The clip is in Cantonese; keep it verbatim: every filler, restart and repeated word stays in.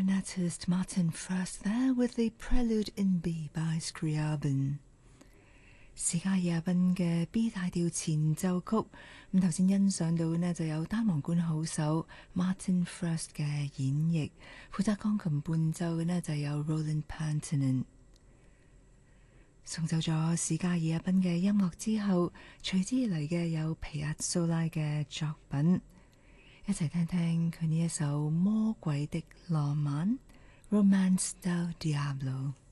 clarinetist Martin First there with the Prelude in B by Scriabin。史嘉爾阿賓嘅 B 大調前奏曲，咁頭先欣賞到呢就有單簧管好手 Martin First 嘅演繹，負責鋼琴伴奏嘅呢就有 Roland Pantanen。送走咗史嘉爾阿賓嘅音樂之後，隨之而嚟嘅有皮亞蘇拉嘅作品，一齊聽聽佢呢一首魔鬼的浪漫 Romance del Diablo。